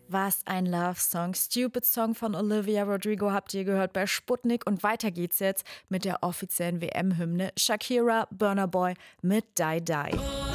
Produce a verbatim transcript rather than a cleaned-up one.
Was ein Love-Song. Stupid Song von Olivia Rodrigo habt ihr gehört bei Sputnik. Und weiter geht's jetzt mit der offiziellen W M-Hymne. Shakira, Burna Boy mit Die Die.